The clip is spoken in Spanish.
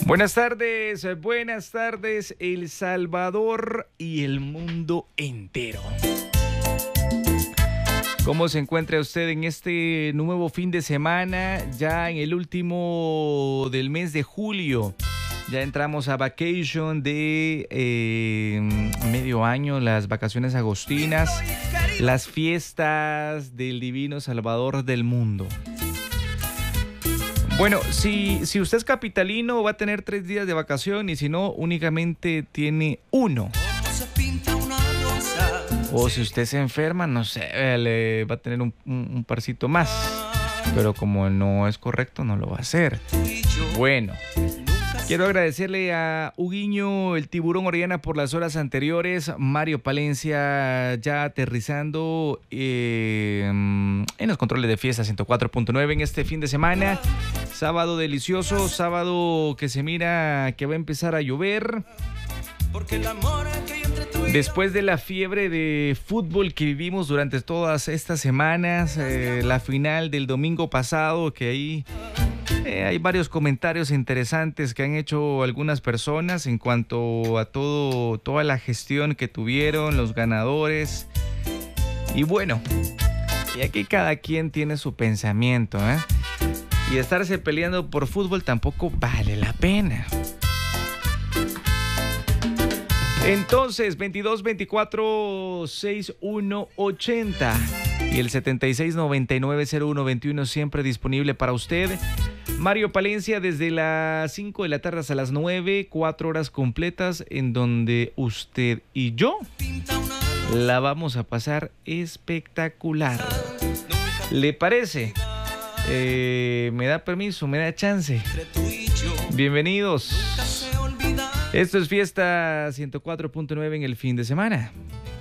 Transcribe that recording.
Buenas tardes, El Salvador y el mundo entero. ¿Cómo se encuentra usted en este nuevo fin de semana? Ya en el último del mes de julio. Ya entramos a vacation de medio año, las vacaciones agostinas, las fiestas del divino Salvador del mundo. Bueno, si usted es capitalino va a tener 3 días de vacación y si no, únicamente tiene 1. O si usted se enferma, no sé, le va a tener un parcito más. Pero como no es correcto, no lo va a hacer. Bueno, quiero agradecerle a Huguiño, el Tiburón Orellana, por las horas anteriores. Mario Palencia ya aterrizando en los controles de fiesta 104.9 en este fin de semana. Sábado delicioso, sábado que se mira que va a empezar a llover. Después de la fiebre de fútbol que vivimos durante todas estas semanas, la final del domingo pasado, que ahí hay varios comentarios interesantes que han hecho algunas personas en cuanto a toda la gestión que tuvieron, los ganadores. Y bueno, y aquí cada quien tiene su pensamiento, ¿eh? Y estarse peleando por fútbol tampoco vale la pena. Entonces, 2224-6180 y el 7699-0121 siempre disponible para usted. Mario Palencia desde las 5 de la tarde hasta las 9, 4 horas completas en donde usted y yo la vamos a pasar espectacular. ¿Le parece? ¿Me da permiso? ¿Me da chance? Bienvenidos. Esto es Fiesta 104.9 en el fin de semana.